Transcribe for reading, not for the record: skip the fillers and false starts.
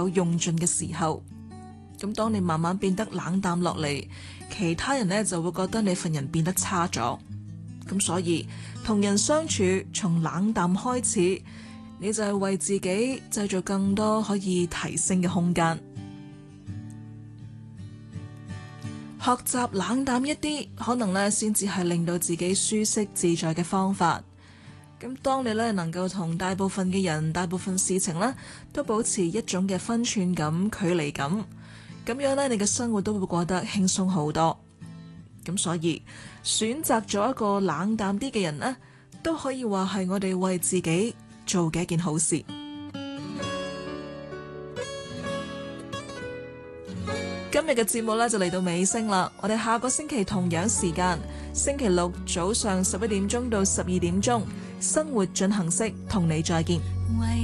有用盡嘅時候。咁當你慢慢變得冷淡落嚟，其他人呢就會覺得你份人變得差咗。咁所以同人相處從冷淡開始，你就係為自己製造更多可以提升嘅空間。學習冷淡一啲，可能呢先至係令到自己舒適自在嘅方法。咁當你呢能夠同大部分嘅人、大部分事情呢都保持一種嘅分寸感、距離感，咁樣呢你嘅生活都會過得輕鬆好多。咁所以選擇咗一個冷淡啲嘅人呢，都可以話係我哋為自己做嘅一件好事。今日嘅節目呢就嚟到尾聲啦，我哋下個星期同樣時間，星期六早上11點鐘到12點鐘，生活進行式同你再見。